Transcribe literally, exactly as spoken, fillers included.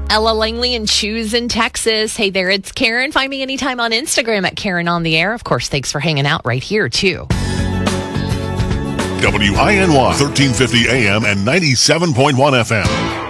Ella Langley and Shoes in Texas. Hey there, it's Karen. Find me anytime on Instagram at Karen on the Air. Of course, thanks for hanging out right here, too. W I N Y, thirteen fifty A M and ninety-seven point one F M.